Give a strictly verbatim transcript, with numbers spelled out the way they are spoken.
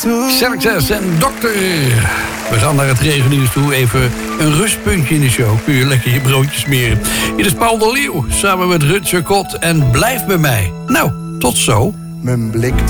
Xerxes en Dokter. We gaan naar het regennieuws toe. Even een rustpuntje in de show. Kun je lekker je broodjes smeren. Hier is Paul de Leeuw samen met Rutger Kot en Blijf bij mij. Nou, tot zo. Mijn blik